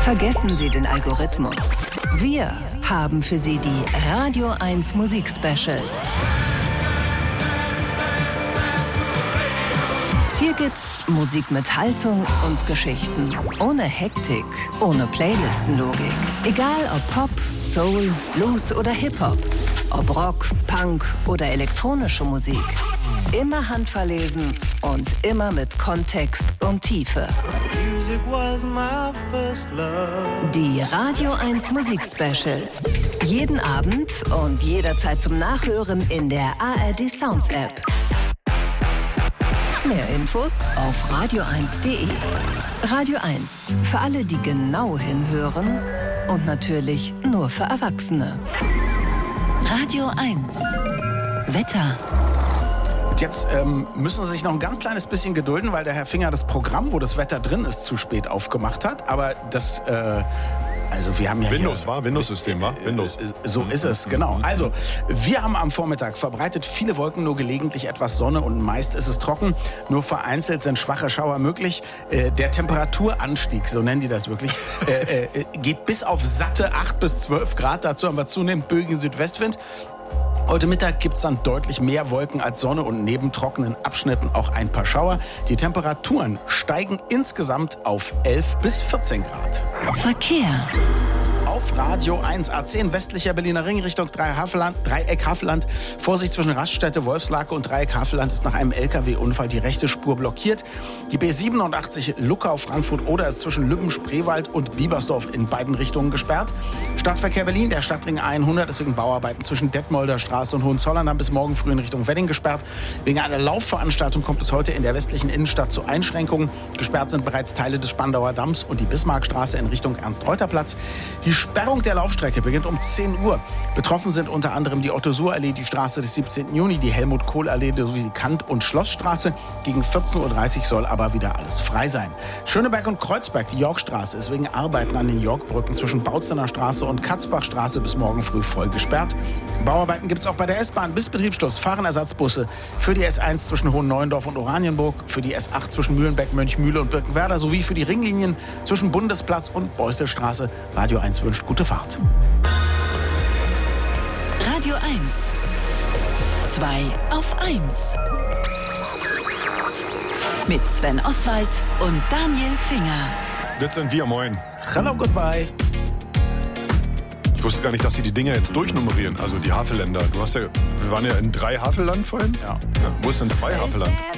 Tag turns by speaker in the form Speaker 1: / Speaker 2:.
Speaker 1: Vergessen Sie den Algorithmus. Wir haben für Sie die Radio 1 Musik-Specials. Hier gibt's Musik mit Haltung und Geschichten. Ohne Hektik, ohne Playlistenlogik. Egal ob Pop, Soul, Blues oder Hip-Hop. Ob Rock, Punk oder elektronische Musik. Immer handverlesen und immer mit Kontext und Tiefe. Die Radio 1 Musik-Specials. Jeden Abend und jederzeit zum Nachhören in der ARD Sounds App. Mehr Infos auf radio1.de. Radio 1. Für alle, die genau hinhören und natürlich nur für Erwachsene. Radio 1. Wetter.
Speaker 2: Und jetzt müssen Sie sich noch ein ganz kleines bisschen gedulden, weil der Herr Finger das Programm, wo das Wetter drin ist, zu spät aufgemacht hat. Aber das... Also wir haben ja
Speaker 3: Windows-System, war? Windows.
Speaker 2: So ist es, genau. Also, wir haben am Vormittag verbreitet viele Wolken, nur gelegentlich etwas Sonne und meist ist es trocken. Nur vereinzelt sind schwache Schauer möglich. Der Temperaturanstieg, so nennen die das wirklich, geht bis auf satte 8 bis 12 Grad. Dazu haben wir zunehmend böigen Südwestwind. Heute Mittag gibt es dann deutlich mehr Wolken als Sonne und neben trockenen Abschnitten auch ein paar Schauer. Die Temperaturen steigen insgesamt auf 11 bis 14 Grad.
Speaker 1: Verkehr.
Speaker 2: Auf Radio 1 A10 westlicher Berliner Ring Richtung Dreieck Havelland. Vorsicht zwischen Raststätte, Wolfslake und Dreieck Havelland ist nach einem LKW-Unfall die rechte Spur blockiert. Die B87 Luckau Frankfurt-Oder ist zwischen Lübben, Spreewald und Biebersdorf in beiden Richtungen gesperrt. Stadtverkehr Berlin, der Stadtring A100 ist wegen Bauarbeiten zwischen Detmolder Straße und Hohenzollern dann bis morgen früh in Richtung Wedding gesperrt. Wegen einer Laufveranstaltung kommt es heute in der westlichen Innenstadt zu Einschränkungen. Gesperrt sind bereits Teile des Spandauer Damms und die Bismarckstraße in Richtung Ernst-Reuter-Platz. Die Sperrung der Laufstrecke beginnt um 10 Uhr. Betroffen sind unter anderem die Otto-Suhr-Allee, die Straße des 17. Juni, die Helmut-Kohl-Allee sowie die Kant- und Schlossstraße. Gegen 14.30 Uhr soll aber wieder alles frei sein. Schöneberg und Kreuzberg, die Yorkstraße, ist wegen Arbeiten an den Yorkbrücken zwischen Bautzener Straße und Katzbachstraße bis morgen früh voll gesperrt. Bauarbeiten gibt es auch bei der S-Bahn bis Betriebsschluss. Fahren Ersatzbusse für die S1 zwischen Hohenneuendorf und Oranienburg, für die S8 zwischen Mühlenbeck, Mönchmühle und Birkenwerder sowie für die Ringlinien zwischen Bundesplatz und Beustelstraße. Radio 1 wünscht gute Fahrt.
Speaker 1: Radio 1. 2 auf 1. Mit Sven Oswald und Daniel Finger.
Speaker 3: Das sind wir, moin.
Speaker 2: Hello, goodbye.
Speaker 3: Ich wusste gar nicht, dass sie die Dinger jetzt durchnummerieren, also die Havelländer. Wir waren ja in 3 Havelland vorhin.
Speaker 2: Ja.
Speaker 3: Wo ist denn 2 Havelland?